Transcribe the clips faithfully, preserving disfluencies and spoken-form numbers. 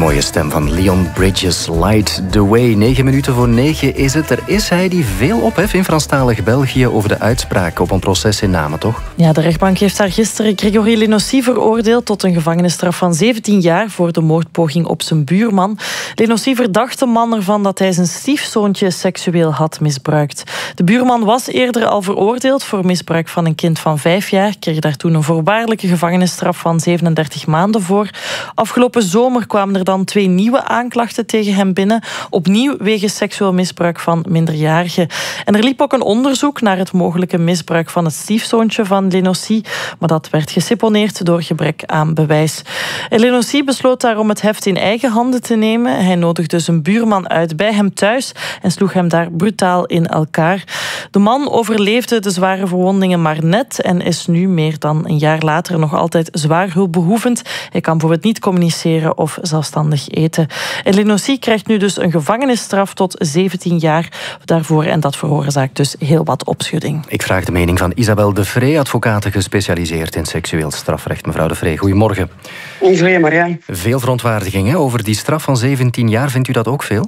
mooie stem van Leon Bridges, Light the Way. Negen minuten voor negen is het. Er is hij die veel ophef in Franstalig België over de uitspraak op een proces in Namen, toch? Ja, de rechtbank heeft daar gisteren Grégory Lenocy veroordeeld tot een gevangenisstraf van zeventien jaar voor de moordpoging op zijn buurman. Lenocy verdacht de man ervan dat hij zijn stiefzoontje seksueel had misbruikt. De buurman was eerder al veroordeeld voor misbruik van een kind van vijf jaar, kreeg daar toen een voorwaardelijke gevangenisstraf van zevenendertig maanden voor. Afgelopen zomer kwamen er dan twee nieuwe aanklachten tegen hem binnen, opnieuw wegens seksueel misbruik van minderjarigen. En er liep ook een onderzoek naar het mogelijke misbruik van het stiefzoontje van Lenocy, maar dat werd geseponeerd door gebrek aan bewijs. En Lenocy besloot daarom het heft in eigen handen te nemen. Hij nodigde zijn buurman uit bij hem thuis en sloeg hem daar brutaal in elkaar. De man overleefde de zware verwondingen maar net en is nu meer dan een jaar later nog altijd zwaar hulpbehoevend. Hij kan bijvoorbeeld niet communiceren of zelfstandig eten. En Lenocy krijgt nu dus een gevangenisstraf tot zeventien jaar daarvoor en dat veroorzaakt dus heel wat opschudding. Ik vraag de mening van Isabel de Vree, advocaat gespecialiseerd in seksueel strafrecht. Mevrouw de Vree, goedemorgen. Goedemorgen. Veel verontwaardiging hè, over die straf van zeventien jaar. Vindt u dat ook veel?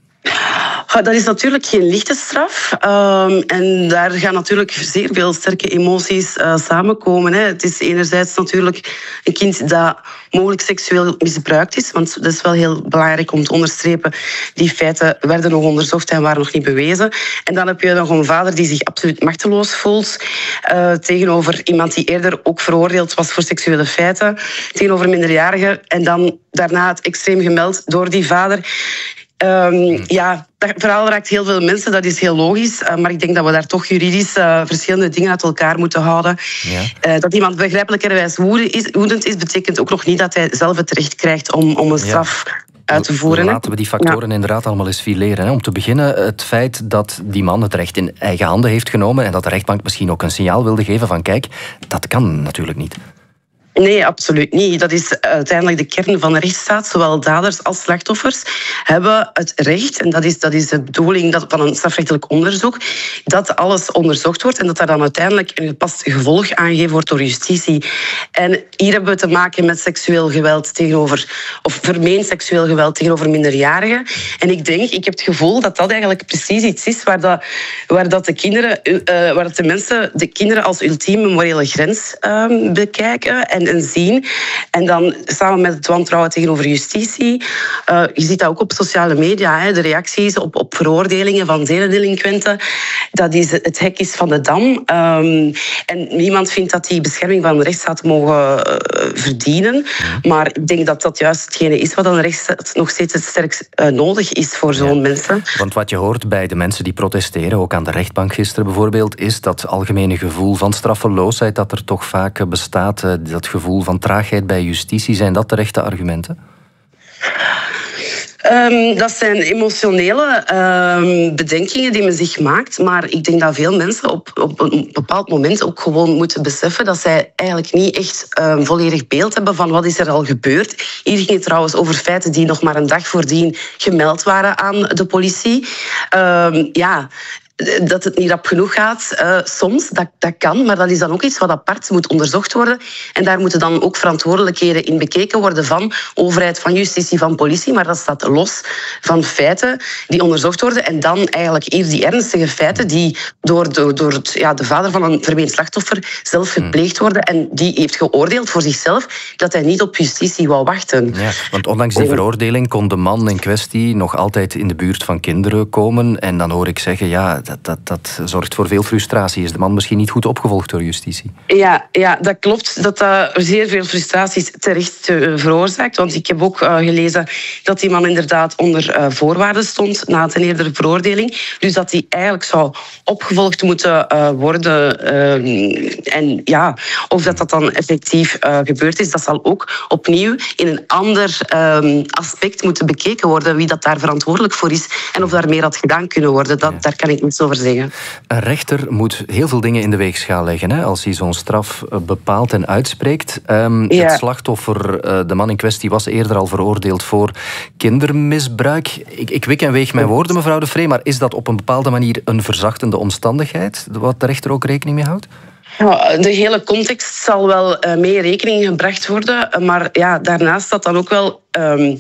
Dat is natuurlijk geen lichte straf. Um, en daar gaan natuurlijk zeer veel sterke emoties uh, samenkomen. Hè. Het is enerzijds natuurlijk een kind dat mogelijk seksueel misbruikt is. Want dat is wel heel belangrijk om te onderstrepen. Die feiten werden nog onderzocht en waren nog niet bewezen. En dan heb je nog een vader die zich absoluut machteloos voelt. Uh, tegenover iemand die eerder ook veroordeeld was voor seksuele feiten. Tegenover minderjarigen. En dan daarna het extreem gemeld door die vader. Um, ja, dat verhaal raakt heel veel mensen, dat is heel logisch. Uh, maar ik denk dat we daar toch juridisch uh, verschillende dingen uit elkaar moeten houden. Ja. Uh, dat iemand begrijpelijkerwijs woedend is, woedend is, betekent ook nog niet dat hij zelf het recht krijgt om, om een straf ja. uit te voeren. Laten we die factoren ja. inderdaad allemaal eens fileren. Hè. Om te beginnen, het feit dat die man het recht in eigen handen heeft genomen en dat de rechtbank misschien ook een signaal wilde geven van kijk, dat kan natuurlijk niet. Nee, absoluut niet. Dat is uiteindelijk de kern van de rechtsstaat. Zowel daders als slachtoffers hebben het recht, en dat is, dat is de bedoeling van een strafrechtelijk onderzoek, dat alles onderzocht wordt en dat daar dan uiteindelijk een gepast gevolg aangegeven wordt door justitie. En hier hebben we te maken met seksueel geweld tegenover, of vermeend seksueel geweld tegenover minderjarigen. En ik denk, ik heb het gevoel dat dat eigenlijk precies iets is waar, dat, waar dat de kinderen, uh, waar dat de mensen de kinderen als ultieme morele grens uh, bekijken en en zien. En dan samen met het wantrouwen tegenover justitie. Uh, je ziet dat ook op sociale media. Hè, de reacties op, op veroordelingen van zedendelinquenten. Dat is het hek is van de dam. Um, en niemand vindt dat die bescherming van de rechtsstaat mogen uh, verdienen. Maar ik denk dat dat juist hetgene is wat een rechtsstaat nog steeds het sterkst uh, nodig is voor zo'n ja. mensen. Want wat je hoort bij de mensen die protesteren, ook aan de rechtbank gisteren bijvoorbeeld, is dat algemene gevoel van straffeloosheid dat er toch vaak bestaat. Uh, dat gevoel van traagheid bij justitie. Zijn dat de rechte argumenten? Um, dat zijn emotionele um, bedenkingen die men zich maakt. Maar ik denk dat veel mensen op, op een bepaald moment ook gewoon moeten beseffen dat zij eigenlijk niet echt een um, volledig beeld hebben van wat is er al gebeurd. Hier ging het trouwens over feiten die nog maar een dag voordien gemeld waren aan de politie. Um, ja... Dat het niet rap genoeg gaat, uh, soms, dat, dat kan. Maar dat is dan ook iets wat apart moet onderzocht worden. En daar moeten dan ook verantwoordelijkheden in bekeken worden van overheid, van justitie, van politie. Maar dat staat los van feiten die onderzocht worden. En dan eigenlijk hier die ernstige feiten die door, de, door het, ja, de vader van een vermeend slachtoffer zelf gepleegd worden. En die heeft geoordeeld voor zichzelf dat hij niet op justitie wou wachten. Ja, want ondanks die veroordeling kon de man in kwestie nog altijd in de buurt van kinderen komen. En dan hoor ik zeggen, ja... Dat, dat, dat zorgt voor veel frustratie. Is de man misschien niet goed opgevolgd door justitie? Ja, ja dat klopt. Dat dat zeer veel frustraties terecht uh, veroorzaakt. Want ik heb ook uh, gelezen dat die man inderdaad onder uh, voorwaarden stond na een eerdere veroordeling. Dus dat hij eigenlijk zou opgevolgd moeten uh, worden. Uh, en ja, of dat dat dan effectief uh, gebeurd is, dat zal ook opnieuw in een ander uh, aspect moeten bekeken worden. Wie dat daar verantwoordelijk voor is en of daar meer had gedaan kunnen worden. Dat, ja. Daar kan ik niets over zeggen. Een rechter moet heel veel dingen in de weegschaal leggen hè, als hij zo'n straf bepaalt en uitspreekt. Um, ja. Het slachtoffer, uh, de man in kwestie, was eerder al veroordeeld voor kindermisbruik. Ik, ik wik en weeg mijn woorden, mevrouw de Vree, maar is dat op een bepaalde manier een verzachtende omstandigheid, wat de rechter ook rekening mee houdt? Ja, de hele context zal wel uh, mee rekening gebracht worden, maar ja, daarnaast staat dan ook wel... Um,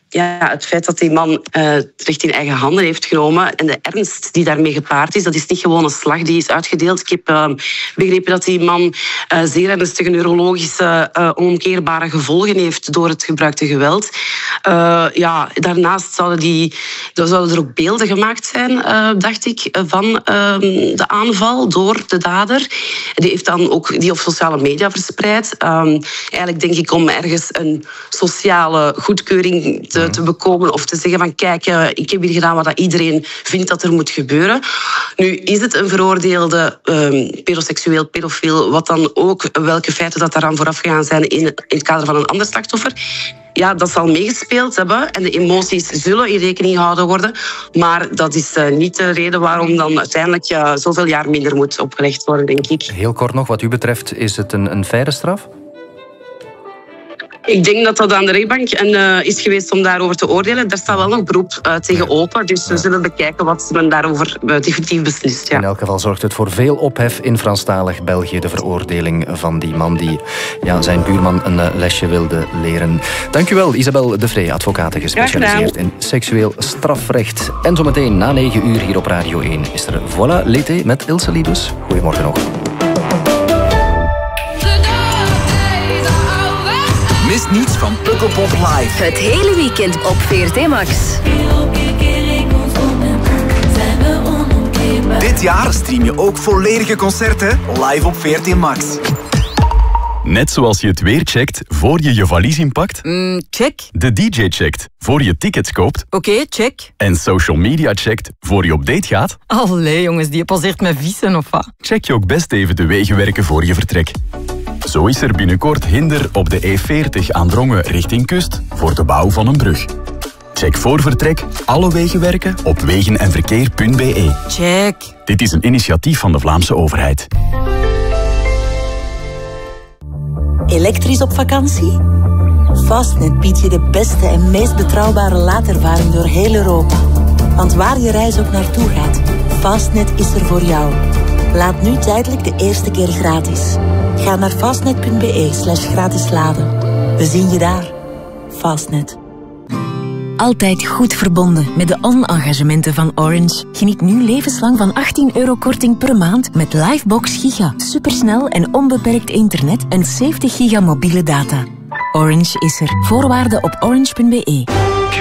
ja, het feit dat die man uh, het recht in eigen handen heeft genomen en de ernst die daarmee gepaard is, dat is niet gewoon een slag die is uitgedeeld. Ik heb uh, begrepen dat die man uh, zeer ernstige neurologische uh, onomkeerbare gevolgen heeft door het gebruikte geweld. Uh, ja, daarnaast zouden, die, zouden er ook beelden gemaakt zijn, uh, dacht ik, van uh, de aanval door de dader. Die heeft dan ook die op sociale media verspreid. Um, eigenlijk denk ik om ergens een sociale goedkeuring te, te bekomen of te zeggen van kijk, uh, ik heb hier gedaan wat iedereen vindt dat er moet gebeuren. Nu is het een veroordeelde um, pedoseksueel, pedofiel, wat dan ook, welke feiten dat daaraan vooraf gegaan zijn in, in het kader van een ander slachtoffer. Ja, dat zal meegespeeld hebben en de emoties zullen in rekening gehouden worden. Maar dat is uh, niet de reden waarom dan uiteindelijk uh, zoveel jaar minder moet opgelegd worden, denk ik. Heel kort nog, wat u betreft, is het een, een faire straf? Ik denk dat dat aan de rechtbank en, uh, is geweest om daarover te oordelen. Daar staat wel nog beroep uh, tegen open. Dus we zullen bekijken wat men daarover uh, definitief beslist. Ja. In elk geval zorgt het voor veel ophef in Franstalig België. De veroordeling van die man die ja, zijn buurman een uh, lesje wilde leren. Dank u wel, Isabel de Vree, advocaat gespecialiseerd in seksueel strafrecht. En zometeen na negen uur hier op Radio één is er Voilà l'été met Ilse Liebes. Goedemorgen nog. Mis niets van Pukkelpop Live. Het hele weekend op V R T Max. Dit jaar stream je ook volledige concerten live op V R T Max. Net zoals je het weer checkt voor je je valies inpakt. Mm, check. De D J checkt voor je tickets koopt. Oké, okay, check. En social media checkt voor je op date gaat. Allee jongens, die passeert met vissen of wat? Check je ook best even de wegenwerken voor je vertrek. Zo is er binnenkort hinder op de E veertig aan Drongen richting kust voor de bouw van een brug. Check voor vertrek alle wegenwerken op wegen en verkeer punt b e. Check. Dit is een initiatief van de Vlaamse overheid. Elektrisch op vakantie? Fastnet biedt je de beste en meest betrouwbare laadervaring door heel Europa. Want waar je reis ook naartoe gaat, Fastnet is er voor jou. Laat nu tijdelijk de eerste keer gratis. Ga naar fastnet punt b e slash gratis laden. We zien je daar. Fastnet. Altijd goed verbonden met de on-engagementen van Orange. Geniet nu levenslang van achttien euro korting per maand met Livebox Giga. Supersnel en onbeperkt internet en zeventig giga mobiele data. Orange is er. Voorwaarden op orange punt b e.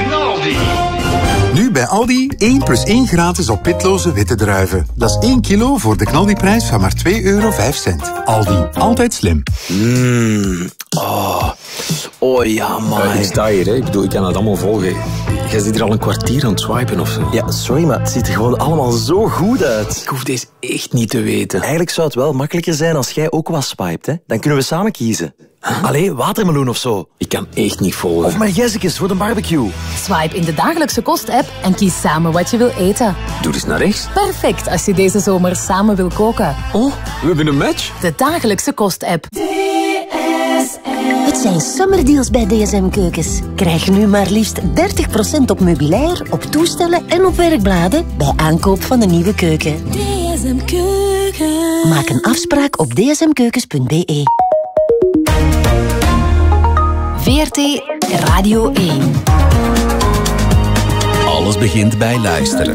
Nu bij Aldi één plus één gratis op pitloze witte druiven. Dat is één kilo voor de knaldiprijs van maar twee euro vijf. Aldi, altijd slim. Mmm, oh. Oh ja, man. Uh, ik sta hier, hè. Ik bedoel, ik kan het allemaal volgen. Jij zit hier al een kwartier aan het swipen of zo. Ja, sorry, maar het ziet er gewoon allemaal zo goed uit. Ik hoef deze echt niet te weten. Eigenlijk zou het wel makkelijker zijn als jij ook wat swipet, hè. Dan kunnen we samen kiezen. Huh? Allee, watermeloen of zo. Ik kan echt niet volgen. Of maar jessicus voor de barbecue. Swipe in de Dagelijkse Kost-app en kies samen wat je wil eten. Doe eens naar rechts. Perfect als je deze zomer samen wil koken. Oh, we hebben een match. De Dagelijkse Kost-app. Het zijn summerdeals bij D S M Keukens. Krijg nu maar liefst dertig procent op meubilair, op toestellen en op werkbladen bij aankoop van een nieuwe keuken. D S M Keukens. Maak een afspraak op d s m keukens punt b e. V R T Radio één. Alles begint bij luisteren.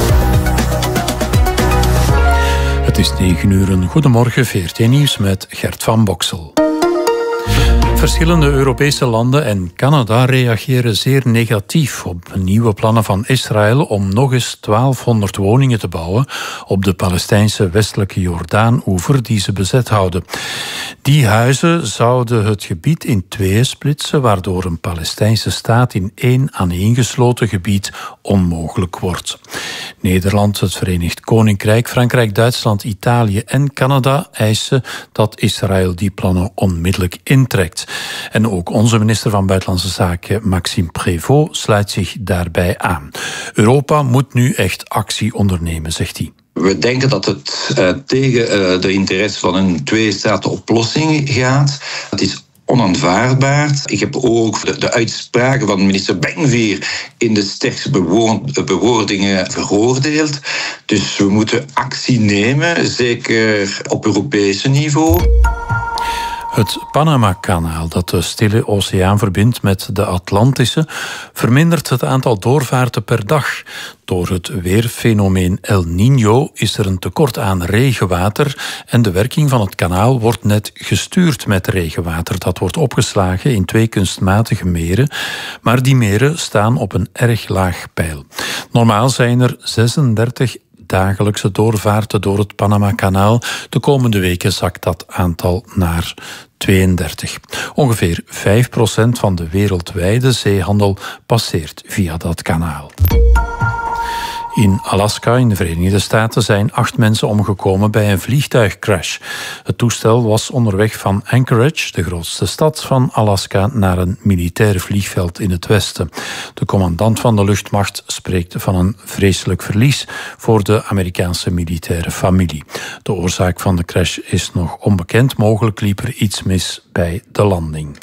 Het is negen uur. Een goedemorgen, V R T Nieuws met Gert van Boksel. Verschillende Europese landen en Canada reageren zeer negatief op nieuwe plannen van Israël om nog eens twaalfhonderd woningen te bouwen op de Palestijnse westelijke Jordaan-oever die ze bezet houden. Die huizen zouden het gebied in tweeën splitsen, waardoor een Palestijnse staat in één aaneengesloten gebied onmogelijk wordt. Nederland, het Verenigd Koninkrijk, Frankrijk, Duitsland, Italië en Canada eisen dat Israël die plannen onmiddellijk intrekt. En ook onze minister van Buitenlandse Zaken, Maxime Prévost, sluit zich daarbij aan. Europa moet nu echt actie ondernemen, zegt hij. We denken dat het uh, tegen uh, de interesse van een twee-staten-oplossing gaat. Het is onaanvaardbaar. Ik heb ook de, de uitspraken van minister Ben-Gvir in de sterkste bewoordingen veroordeeld. Dus we moeten actie nemen, zeker op Europese niveau. Het Panama-kanaal, dat de Stille Oceaan verbindt met de Atlantische, vermindert het aantal doorvaarten per dag. Door het weerfenomeen El Niño is er een tekort aan regenwater en de werking van het kanaal wordt net gestuurd met regenwater. Dat wordt opgeslagen in twee kunstmatige meren, maar die meren staan op een erg laag peil. Normaal zijn er zesendertig dagelijkse doorvaarten door het Panama-kanaal. De komende weken zakt dat aantal naar tweeëndertig. Ongeveer vijf procent van de wereldwijde zeehandel passeert via dat kanaal. In Alaska, in de Verenigde Staten, zijn acht mensen omgekomen bij een vliegtuigcrash. Het toestel was onderweg van Anchorage, de grootste stad van Alaska, naar een militair vliegveld in het westen. De commandant van de luchtmacht spreekt van een vreselijk verlies voor de Amerikaanse militaire familie. De oorzaak van de crash is nog onbekend. Mogelijk liep er iets mis bij de landing.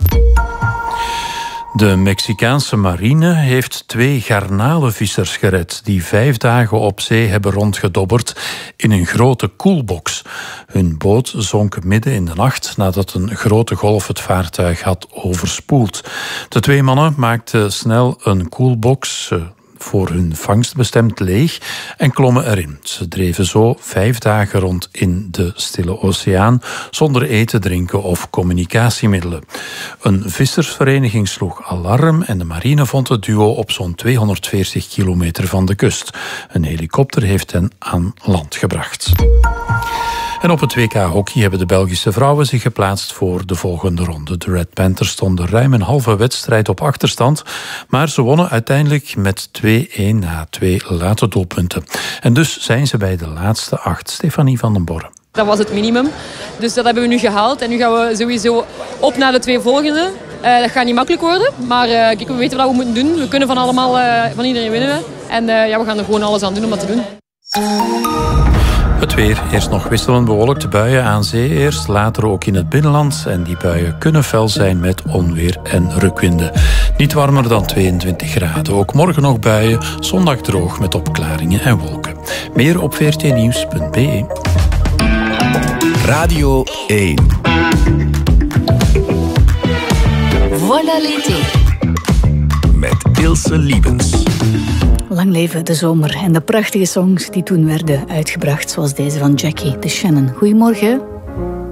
De Mexicaanse marine heeft twee garnalenvissers gered die vijf dagen op zee hebben rondgedobberd in een grote koelbox. Hun boot zonk midden in de nacht nadat een grote golf het vaartuig had overspoeld. De twee mannen maakten snel een koelbox voor hun vangst bestemd leeg en klommen erin. Ze dreven zo vijf dagen rond in de Stille Oceaan zonder eten, drinken of communicatiemiddelen. Een vissersvereniging sloeg alarm en de marine vond het duo op zo'n tweehonderdveertig kilometer van de kust. Een helikopter heeft hen aan land gebracht. En op het W K hockey hebben de Belgische vrouwen zich geplaatst voor de volgende ronde. De Red Panthers stonden ruim een halve wedstrijd op achterstand, maar ze wonnen uiteindelijk met twee-een na twee late doelpunten. En dus zijn ze bij de laatste acht. Stefanie van den Borre. Dat was het minimum, dus dat hebben we nu gehaald. En nu gaan we sowieso op naar de twee volgende. Uh, dat gaat niet makkelijk worden, maar uh, kijk, we weten wat we moeten doen. We kunnen van allemaal, uh, van iedereen winnen. En uh, ja, we gaan er gewoon alles aan doen om dat te doen. Het weer. Eerst nog wisselend bewolkte buien aan zee eerst, later ook in het binnenland. En die buien kunnen fel zijn met onweer en rukwinden. Niet warmer dan tweeëntwintig graden. Ook morgen nog buien, zondag droog met opklaringen en wolken. Meer op v r t nieuws punt b e. Radio één. Voilà l'été. Met Ilse Liebens. Lang leven de zomer en de prachtige songs die toen werden uitgebracht, zoals deze van Jackie de Shannon. Goedemorgen.